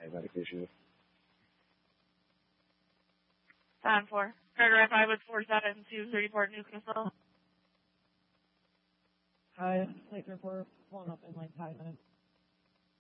medication. 10-4. Paragraph 5 with 47234 Newcastle. Hi, late report. Pulling up in like 5 minutes.